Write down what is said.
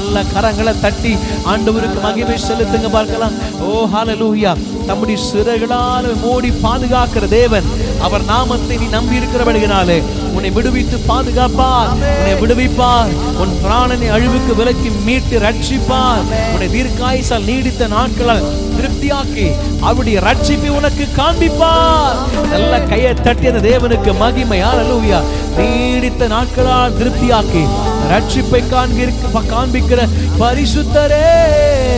நல்ல கரங்களை தட்டி ஆண்டவருக்கு மகிமை செலுத்துங்க பார்க்கலாம். ஓ ஹல்லேலூயா. தம்முடைய சிறகுகளால் மூடி பாதுகாக்கிற தேவன். அவர் நாமத்தை நீ நம்பி இருக்கிறபடியினாலே உன்னை விடுவித்து பாதுகாப்பார், உன்னை விடுவிப்பார். உன் பிராணனை அழிவுக்கு விலக்கி மீட்டு ரட்சிப்பார். உன்னை தீர்க்காயுசால் நீடித்த நாட்களால் திருப்தியாக்கி அவருடைய ரட்சிப்பை உனக்கு காண்பிப்பார். நல்ல கையை தட்டி அந்த தேவனுக்கு மகிமை. ஹல்லேலூயா. நீடித்த நாட்களால் திருப்தியாக்கி ரட்சிப்பை காண்பிக்கிற பரிசுத்தரே.